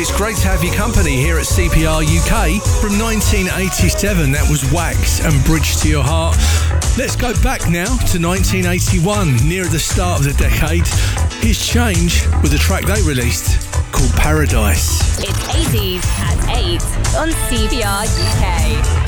It's great to have your company here at CPR UK. From 1987, that was Wax and Bridge to Your Heart. Let's go back now to 1981, near the start of the decade. Here's Change with a track they released called Paradise. It's 80s at 8 on CPR UK.